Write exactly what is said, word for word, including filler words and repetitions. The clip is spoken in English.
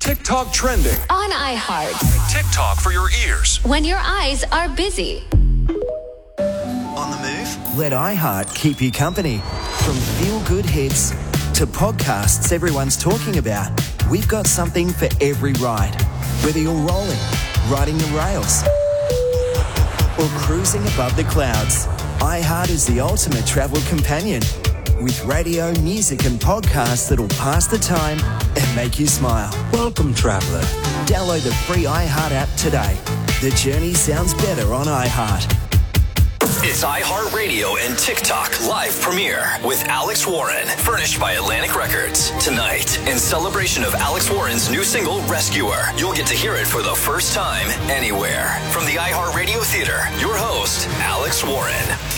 TikTok trending on iHeart. TikTok for your ears when your eyes are busy. On the move? Let iHeart keep you company. From feel-good hits to podcasts everyone's talking about, we've got something for every ride. Whether you're rolling, riding the rails, or cruising above the clouds, iHeart is the ultimate travel companion. With radio, music and podcasts that'll pass the time and make you smile. Welcome, traveller. Download the free iHeart app today. The journey sounds better on iHeart. It's iHeartRadio and TikTok live premiere with Alex Warren, furnished by Atlantic Records. Tonight, in celebration of Alex Warren's new single, Rescuer, you'll get to hear it for the first time anywhere. From the iHeartRadio Theater, your host, Alex Warren.